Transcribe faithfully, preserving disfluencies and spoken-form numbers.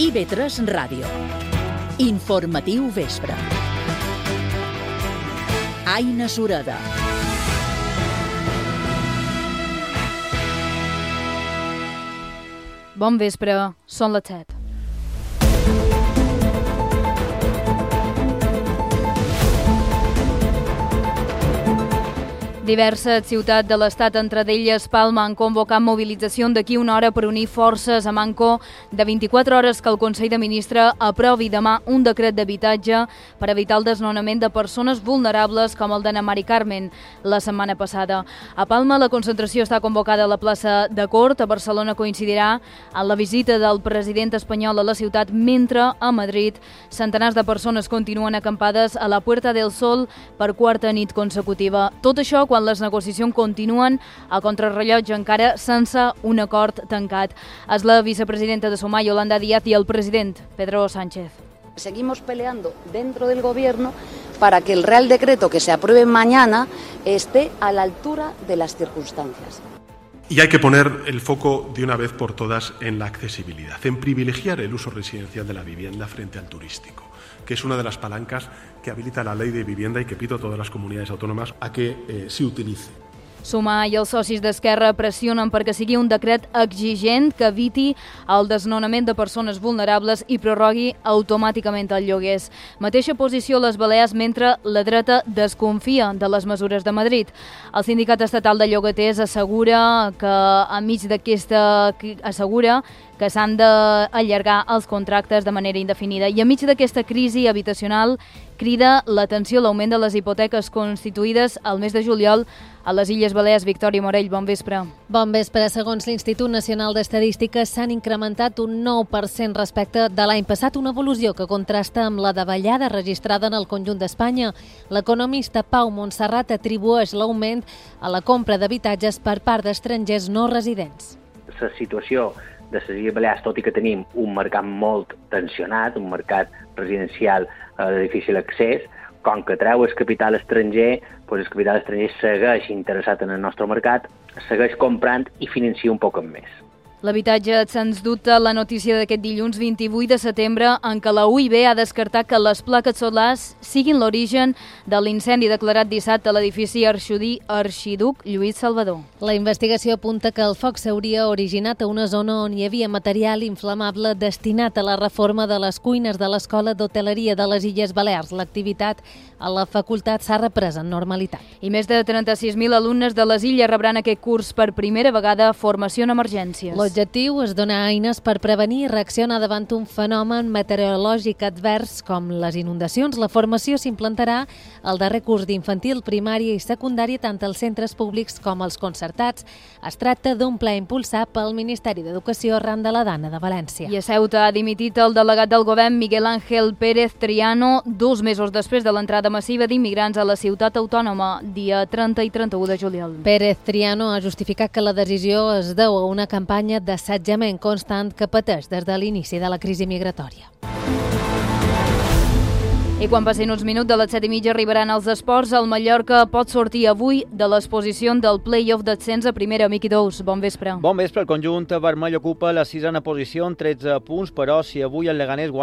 I V tres Ràdio. Informatiu vespre. Aina Sureda. Bon vespre, són les set. Diverses ciutats de l'estat, entre d'elles Palma, han convocat mobilització d'aquí una hora per unir forces a manco de vint-i-quatre hores que el Consell de Ministres aprovi demà un decret d'habitatge per evitar el desnonament de persones vulnerables com el de na Mari Carmen la setmana passada. A Palma la concentració està convocada a la plaça de Cort. A Barcelona coincidirà en la visita del president espanyol a la ciutat, mentre a Madrid centenars de persones continuen acampades a la Puerta del Sol per quarta nit consecutiva. Tot això quan les negociacions continuen a contrarrellotge, encara sense un acord tancat. És la vicepresidenta de Sumar, Yolanda Díaz, i el president, Pedro Sánchez. Seguimos peleando dentro del gobierno para que el Real Decreto que se apruebe mañana esté a la altura de las circunstancias. Y hay que poner el foco de una vez por todas en la accesibilidad, en privilegiar el uso residencial de la vivienda frente al turístico, que es una de las palancas que habilita la ley de vivienda y que pido a todas las comunidades autónomas a que eh, se utilice. Sumar i els socis d'Esquerra pressionen perquè sigui un decret exigent que eviti el desnonament de persones vulnerables i prorrogui automàticament els lloguers. Mateixa posició a les Balears, mentre la dreta desconfia de les mesures de Madrid. El Sindicat Estatal de Llogaters assegura que enmig d'aquesta assegura que s'han d'allargar els contractes de manera indefinida. I enmig d'aquesta crisi habitacional crida l'atenció l'augment de les hipoteques constituïdes al mes de juliol a les Illes Balears. Victòria Morell, bon vespre. Bon vespre. Segons l'Institut Nacional d'Estadística, s'han incrementat un nou per cent respecte de l'any passat, una evolució que contrasta amb la davallada registrada en el conjunt d'Espanya. L'economista Pau Montserrat atribueix l'augment a la compra d'habitatges per part d'estrangers no residents. La situació de les Illes Balears, tot i que tenim un mercat molt tensionat, un mercat residencial de difícil accés, com que treu el capital estranger, doncs el capital estranger segueix interessat en el nostre mercat, segueix comprant i financia un poc més. L'habitatge, sens dubte, la notícia d'aquest dilluns vint-i-vuit de setembre, en què la U I B ha descartat que les plaques solars siguin l'origen de l'incendi declarat dissabte a l'edifici Arxudí Arxiduc Lluís Salvador. La investigació apunta que el foc s'hauria originat a una zona on hi havia material inflamable destinat a la reforma de les cuines de l'Escola d'Hoteleria de les Illes Balears. L'activitat a la facultat s'ha reprès en normalitat. I més de trenta-sis mil alumnes de les Illes rebran aquest curs per primera vegada formació en emergències. L'objectiu és donar eines per prevenir i reaccionar davant un fenomen meteorològic advers com les inundacions. La formació s'implantarà al darrer curs d'infantil, primària i secundària, tant als centres públics com als concertats. Es tracta d'un pla impulsat pel Ministeri d'Educació arran de la Dana de València. I a Ceuta ha dimitit el delegat del govern Miguel Ángel Pérez Triano dos mesos després de l'entrada massiva d'immigrants a la ciutat autònoma, dia trenta i trenta-u de juliol. Pérez Triano ha justificat que la decisió es deu a una campanya d'assetjament constant que pateix des de l'inici de la crisi migratòria. I quan passin uns minuts de les set i mitja arribaran els esports. El Mallorca pot sortir avui de les posicions del play-off d'ascens a primera. Miqui Dous, bon vespre. Bon vespre. El conjunt vermell ocupa la sisena posició amb tretze punts, però si avui el Leganés